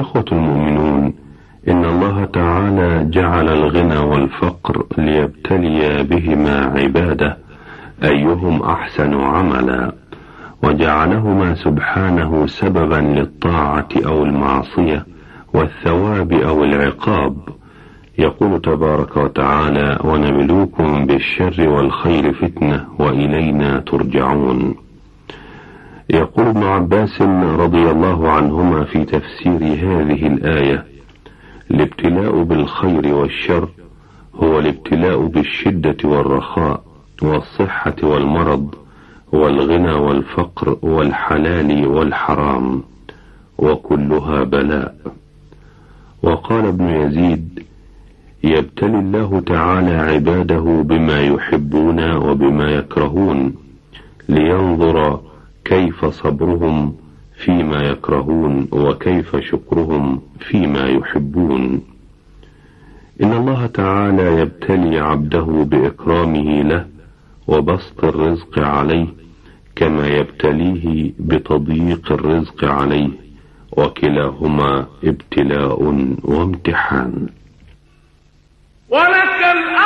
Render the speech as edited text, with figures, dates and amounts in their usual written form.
إخوة المؤمنون، إن الله تعالى جعل الغنى والفقر ليبتلي بهما عباده أيهم أحسن عملا، وجعلهما سبحانه سببا للطاعة أو المعصية والثواب أو العقاب. يقول تبارك وتعالى: ونبلوكم بالشر والخير فتنة وإلينا ترجعون. يقول ابن عباس رضي الله عنهما في تفسير هذه الآية: الابتلاء بالخير والشر هو الابتلاء بالشدة والرخاء والصحة والمرض والغنى والفقر والحلال والحرام، وكلها بلاء. وقال ابن يزيد: يبتلي الله تعالى عباده بما يحبون وبما يكرهون لينظر كيف صبرهم فيما يكرهون وكيف شكرهم فيما يحبون. إن الله تعالى يبتلي عبده بإكرامه له وبسط الرزق عليه، كما يبتليه بتضييق الرزق عليه، وكلاهما ابتلاء وامتحان.